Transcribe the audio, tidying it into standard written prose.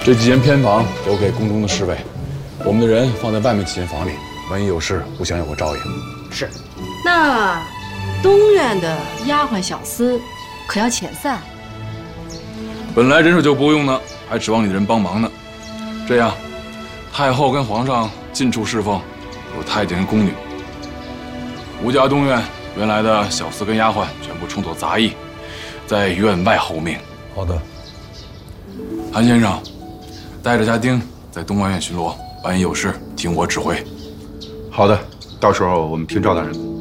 这几间偏房留给宫中的侍卫，我们的人放在外面几间房里，万一有事，互相有个照应。 是。那东院的丫鬟小厮可要遣散？ 本来人手就不够用呢，还指望你的人帮忙呢。这样，太后跟皇上近处侍奉，有太监跟宫女。吴家东院原来的小厮跟丫鬟全部充作杂役，在院外候命。 好的。 韩先生，带着家丁在东外院巡逻，万一有事听我指挥。 好的，到时候我们听赵大人。